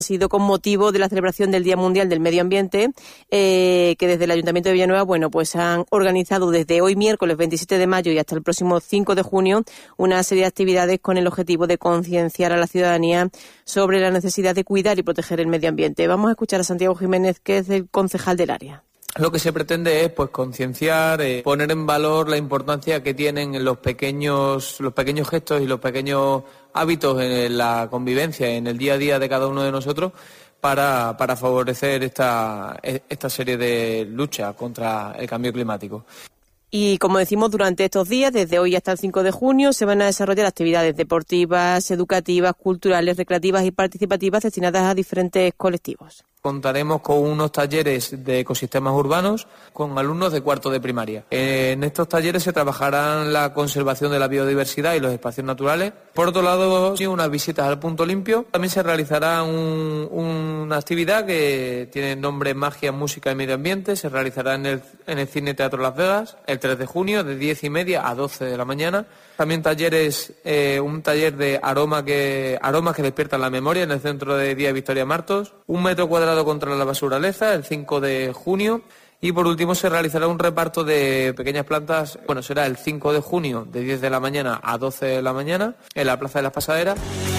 Ha sido con motivo de la celebración del Día Mundial del Medio Ambiente, que desde el Ayuntamiento de Villanueva, pues han organizado desde hoy miércoles 27 de mayo y hasta el próximo 5 de junio una serie de actividades con el objetivo de concienciar a la ciudadanía sobre la necesidad de cuidar y proteger el medio ambiente. Vamos a escuchar a Santiago Jiménez, que es el concejal del área. Lo que se pretende es concienciar, poner en valor la importancia que tienen los pequeños gestos y los pequeños hábitos en la convivencia, en el día a día de cada uno de nosotros, para favorecer esta serie de luchas contra el cambio climático. Y como decimos, durante estos días, desde hoy hasta el 5 de junio, se van a desarrollar actividades deportivas, educativas, culturales, recreativas y participativas destinadas a diferentes colectivos. Contaremos con unos talleres de ecosistemas urbanos con alumnos de cuarto de primaria. En estos talleres se trabajarán la conservación de la biodiversidad y los espacios naturales. Por otro lado, unas visitas al punto limpio. También se realizará una actividad que tiene nombre Magia, Música y Medio Ambiente. Se realizará en el Cine Teatro Las Vegas el 3 de junio de 10:30 a 12 de la mañana. También un taller de aromas que despiertan la memoria en el Centro de Día Victoria Martos. 1 metro cuadrado contra la basuraleza el 5 de junio. Y por último se realizará un reparto de pequeñas plantas. Será el 5 de junio de 10 de la mañana a 12 de la mañana en la Plaza de las Pasaderas.